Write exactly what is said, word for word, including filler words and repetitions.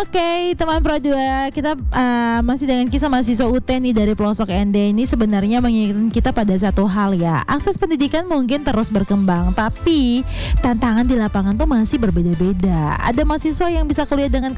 Oke, teman Pro dua, kita uh, masih dengan kisah mahasiswa U T nih dari pelosok N D. Ini sebenarnya mengingatkan kita pada satu hal ya. Akses pendidikan mungkin terus berkembang, tapi tantangan di lapangan tuh masih berbeda-beda. Ada mahasiswa yang bisa kuliah dengan